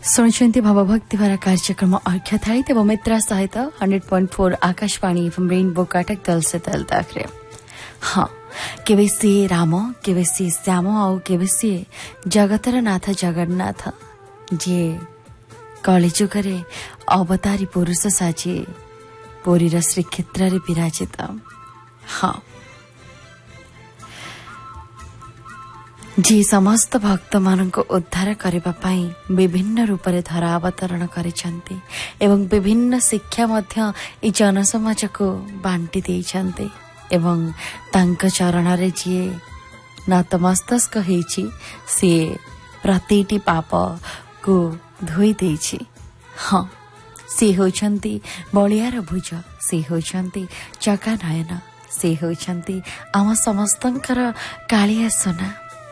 ଶୁଣୁଛନ୍ତି ଭାବଭକ୍ତି ଭରା କାର୍ଯ୍ୟକ୍ରମ ଅର୍ଘ୍ୟ ଥାଳି ତେବ ମିତ୍ରା ସହିତ 100.4 ଆକାଶବାଣୀ ଏବଂ ରେନବୋ କଟକ ଦଲ ସେ ଦଲ ତାକରେ ହଁ କେବେ ସିଏ ରାମ କେବେ ସିଏ ଶ୍ୟାମ ଆଉ କେବେ ସିଏ ଜଗତର ନାଥ ଜଗନ୍ନାଥ ଯିଏ କଳିଯୁଗରେ ଅବତାରୀ ପୁରୁଷ ସାଜି ପୁରୀର ଶ୍ରୀକ୍ଷେତ୍ରରେ ବିରାଜିତ ହଁ ଯିଏ ସମସ୍ତ ଭକ୍ତମାନଙ୍କୁ ଉଦ୍ଧାର କରିବା ପାଇଁ ବିଭିନ୍ନ ରୂପରେ ଧରା ଅବତରଣ କରିଛନ୍ତି ଏବଂ ବିଭିନ୍ନ ଶିକ୍ଷା ମଧ୍ୟ ଏହି ଜନସମାଜକୁ ବାଣ୍ଟି ଦେଇଛନ୍ତି ଏବଂ ତାଙ୍କ ଚରଣରେ ଯିଏ ନତମସ୍ତକ ହେଇଛି ସିଏ ପ୍ରତିଟି ପାପକୁ ଧୋଇ ଦେଇଛି ହଁ ସେ ହେଉଛନ୍ତି ବଳିଆର ଭୁଜ ସେ ହେଉଛନ୍ତି ଜଗାନୟନ ସେ ହେଉଛନ୍ତି ଆମ ସମସ୍ତଙ୍କର କାଳିଆ ସୁନା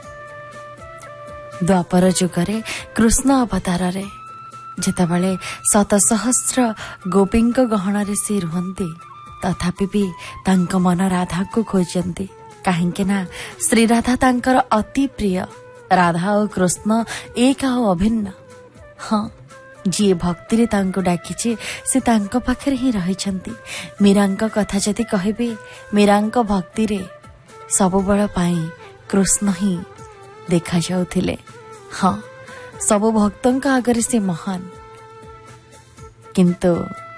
ଦ୍ୱାପର ଯୁଗରେ କୃଷ୍ଣ ଅବତାରରେ ଯେତେବେଳେ ଶତ ସହସ୍ର ଗୋପୀଙ୍କ ଗହଣରେ ସେ ରୁହନ୍ତି ତଥାପି ବି ତାଙ୍କ ମନ ରାଧାକୁ ଖୋଜନ୍ତି କାହିଁକି ନା ଶ୍ରୀରାଧା ତାଙ୍କର ଅତି ପ୍ରିୟ ରାଧା ଓ କୃଷ୍ଣ ଏକ ଆଉ ଅଭିନ୍ନ ହଁ ଯିଏ ଭକ୍ତିରେ ତାଙ୍କୁ ଡାକିଛି ସେ ତାଙ୍କ ପାଖରେ ହିଁ ରହିଛନ୍ତି ମୀରାଙ୍କ କଥା ଯଦି କହିବେ ମୀରାଙ୍କ ଭକ୍ତିରେ ସବୁବେଳ ପାଇଁ କୃଷ୍ଣ ହିଁ ଦେଖାଯାଉଥିଲେ ହଁ ସବୁ ଭକ୍ତଙ୍କ ଆଗରେ ସେ ମହାନ କିନ୍ତୁ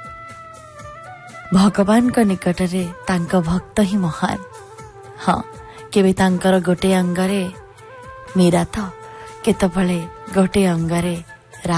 ଭଗବାନଙ୍କ ନିକଟରେ ତାଙ୍କ ଭକ୍ତ ହିଁ ମହାନ ହଁ କେବେ ତାଙ୍କର ଗୋଟିଏ ଅଙ୍ଗରେ ମୀରା ତ କେତେବେଳେ ଗୋଟିଏ ଅଙ୍ଗରେ